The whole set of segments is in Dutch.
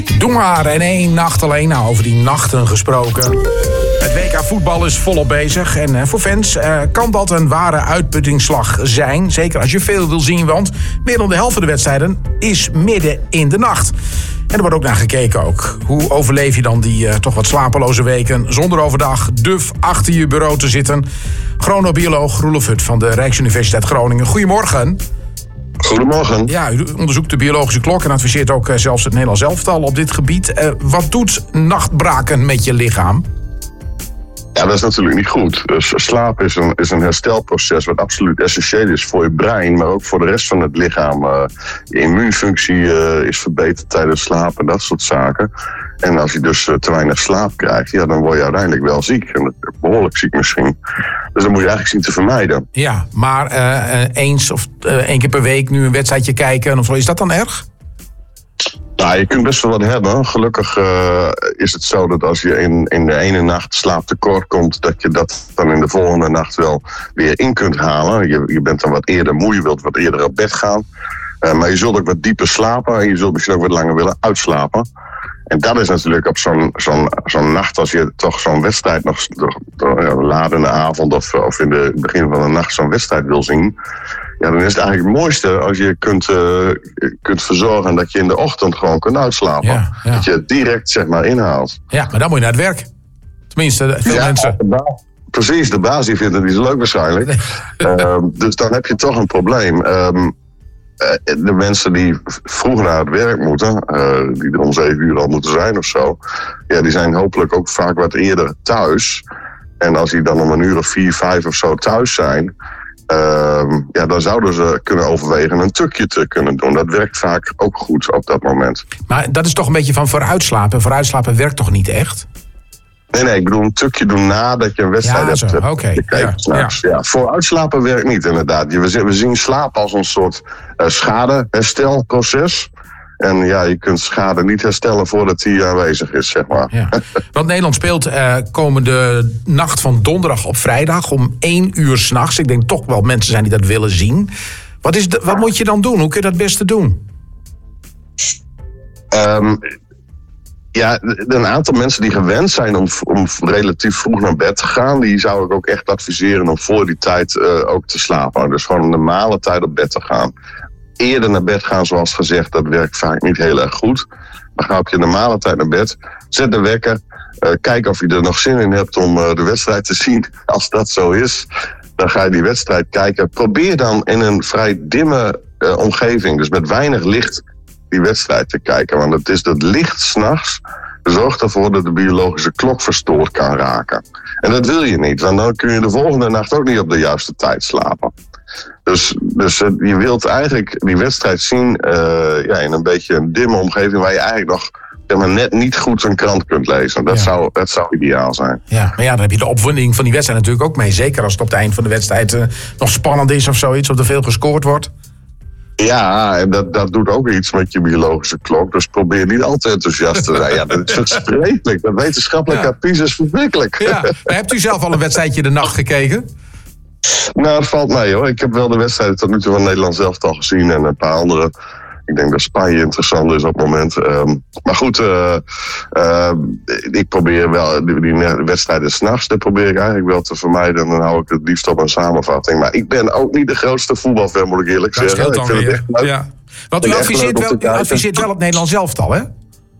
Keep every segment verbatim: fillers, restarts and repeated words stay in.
Doe maar en één nacht alleen. Nou, over die nachten gesproken. Het W K voetbal is volop bezig. En uh, voor fans uh, kan dat een ware uitputtingsslag zijn. Zeker als je veel wil zien, want meer dan de helft van de wedstrijden is midden in de nacht. En er wordt ook naar gekeken ook. Hoe overleef je dan die uh, toch wat slapeloze weken zonder overdag duf achter je bureau te zitten? Chronobioloog Roelof Hut van de Rijksuniversiteit Groningen. Goedemorgen. Goedemorgen. Ja, u onderzoekt de biologische klok en adviseert ook uh, zelfs het Nederlands elftal op dit gebied. Uh, wat doet nachtbraken met je lichaam? Ja, dat is natuurlijk niet goed. Dus slaap is een, is een herstelproces wat absoluut essentieel is voor je brein, maar ook voor de rest van het lichaam. Uh, je immuunfunctie uh, is verbeterd tijdens slapen, dat soort zaken. En als je dus uh, te weinig slaap krijgt, ja, dan word je uiteindelijk wel ziek. En behoorlijk ziek misschien. Dus dat moet je eigenlijk zien te vermijden. Ja, maar uh, eens of uh, één keer per week nu een wedstrijdje kijken, of is dat dan erg? Nou, je kunt best wel wat hebben. Gelukkig uh, is het zo dat als je in, in de ene nacht slaaptekort komt, dat je dat dan in de volgende nacht wel weer in kunt halen. Je, je bent dan wat eerder moe, je wilt wat eerder op bed gaan. Uh, maar je zult ook wat dieper slapen en je zult misschien ook wat langer willen uitslapen. En dat is natuurlijk op zo'n, zo'n, zo'n nacht, als je toch zo'n wedstrijd nog laat in de avond of, of in het begin van de nacht zo'n wedstrijd wil zien. Ja, dan is het eigenlijk het mooiste als je kunt, uh, kunt verzorgen dat je in de ochtend gewoon kunt uitslapen. Ja, ja. Dat je het direct, zeg maar, inhaalt. Ja, maar dan moet je naar het werk. Tenminste, veel ja, mensen. De baas, precies, de baas die vindt het niet zo leuk waarschijnlijk. Nee. uh, dus dan heb je toch een probleem. Um, de mensen die vroeger naar het werk moeten, uh, die er om zeven uur al moeten zijn of zo, ja, die zijn hopelijk ook vaak wat eerder thuis. En als die dan om een uur of vier, vijf of zo thuis zijn, Uh, ja, dan zouden ze kunnen overwegen een tukje te kunnen doen. Dat werkt vaak ook goed op dat moment. Maar dat is toch een beetje van vooruitslapen. Vooruitslapen werkt toch niet echt? Nee, nee, ik bedoel een tukje doen nadat je een wedstrijd ja, hebt. Oké. Okay. Ja, ja. ja, vooruitslapen werkt niet, inderdaad. We zien slaap als een soort uh, schadeherstelproces. En ja, je kunt schade niet herstellen voordat die aanwezig is, zeg maar. Ja. Want Nederland speelt uh, komende nacht van donderdag op vrijdag om één uur 's nachts. Ik denk toch wel mensen zijn die dat willen zien. Wat, is de, wat moet je dan doen? Hoe kun je dat het beste doen? Um, ja, een aantal mensen die gewend zijn om, om relatief vroeg naar bed te gaan, die zou ik ook echt adviseren om voor die tijd uh, ook te slapen. Dus gewoon een normale tijd op bed te gaan. Eerder naar bed gaan, zoals gezegd, dat werkt vaak niet heel erg goed. Maar ga op je normale tijd naar bed. Zet de wekker. Uh, kijk of je er nog zin in hebt om uh, de wedstrijd te zien. Als dat zo is, dan ga je die wedstrijd kijken. Probeer dan in een vrij dimme uh, omgeving, dus met weinig licht, die wedstrijd te kijken. Want het is dat licht 's nachts zorgt ervoor dat de biologische klok verstoord kan raken. En dat wil je niet, want dan kun je de volgende nacht ook niet op de juiste tijd slapen. Dus, dus je wilt eigenlijk die wedstrijd zien uh, ja, in een beetje een dimme omgeving waar je eigenlijk nog zeg maar, net niet goed een krant kunt lezen. Dat, ja. zou, dat zou ideaal zijn. Ja, maar ja, dan heb je de opwinding van die wedstrijd natuurlijk ook mee. Zeker als het op het eind van de wedstrijd uh, nog spannend is of zoiets, of er veel gescoord wordt. Ja, en dat, dat doet ook iets met je biologische klok. Dus probeer niet al te enthousiast te zijn. Ja, dat is verschrikkelijk. Dat wetenschappelijk ja. advies is verschrikkelijk. Ja. Maar hebt u zelf al een wedstrijdje de nacht gekeken? Nou, het valt mee hoor. Ik heb wel de wedstrijden tot nu toe van Nederland zelf al gezien. En een paar andere. Ik denk dat Spanje interessant is op het moment. Um, maar goed, uh, uh, ik probeer wel die, die wedstrijden 's nachts, dat probeer ik eigenlijk wel te vermijden. En dan hou ik het liefst op een samenvatting. Maar ik ben ook niet de grootste voetbalfan, moet ik eerlijk dat zeggen. Dat scheelt dan weer. Ja. Want u adviseert wel, u adviseert wel het Nederlands elftal, hè?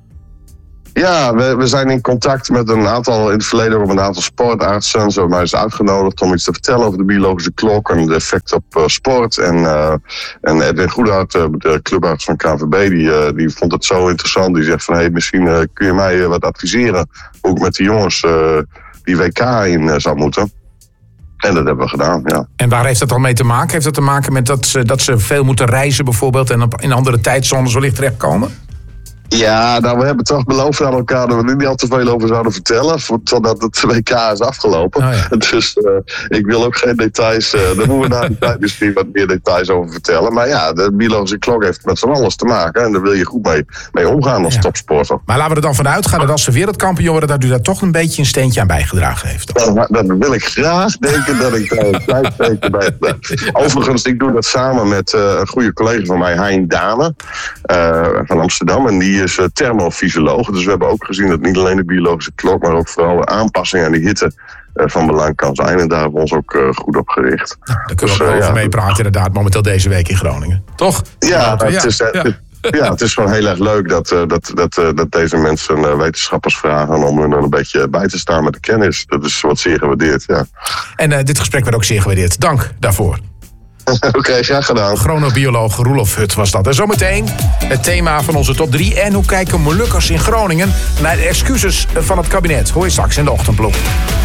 Ja, we, we zijn in contact met een aantal, in het verleden ook een aantal sportartsen. Zo mij is uitgenodigd om iets te vertellen over de biologische klok en de effect op uh, sport. En, uh, en Edwin Goedhart, uh, de clubarts van K N V B, die, uh, die vond het zo interessant. Die zegt van, hé, hey, misschien uh, kun je mij uh, wat adviseren hoe ik met de jongens uh, die W K in uh, zou moeten. En dat hebben we gedaan, ja. En waar heeft dat dan mee te maken? Heeft dat te maken met dat ze, dat ze veel moeten reizen bijvoorbeeld en op, in andere tijdzones wellicht terechtkomen? Ja, nou, we hebben toch beloofd aan elkaar dat we er niet al te veel over zouden vertellen, totdat het W K is afgelopen. Oh ja. Dus uh, ik wil ook geen details, uh, daar moeten we na die tijd misschien wat meer details over vertellen. Maar ja, de biologische klok heeft met van alles te maken en daar wil je goed mee, mee omgaan als ja. topsporter. Maar laten we er dan vanuit gaan dat als ze wereldkampioen worden, dat u daar toch een beetje een steentje aan bijgedragen heeft. Dat, dat wil ik graag denken dat ik daar een klein steentje bij heb. Overigens, ik doe dat samen met uh, een goede collega van mij, Hein Dane, uh, van Amsterdam. En die die is uh, thermofysioloog. Dus we hebben ook gezien dat niet alleen de biologische klok, maar ook vooral de aanpassing aan die hitte uh, van belang kan zijn. En daar hebben we ons ook uh, goed op gericht. Nou, daar kunnen we dus, ook uh, over ja. meepraten inderdaad, momenteel deze week in Groningen. Toch? Ja, ja, het is, uh, ja. Het, ja, het is gewoon heel erg leuk dat, uh, dat, dat, uh, dat deze mensen uh, wetenschappers vragen om hun een beetje bij te staan met de kennis. Dat is wat zeer gewaardeerd, ja. En uh, dit gesprek werd ook zeer gewaardeerd. Dank daarvoor. Oké, okay, graag gedaan. Chronobioloog Roelof Hut was dat. En zometeen het thema van onze top drie. En hoe kijken Molukkers in Groningen naar de excuses van het kabinet. Hoor je straks in de ochtendploeg.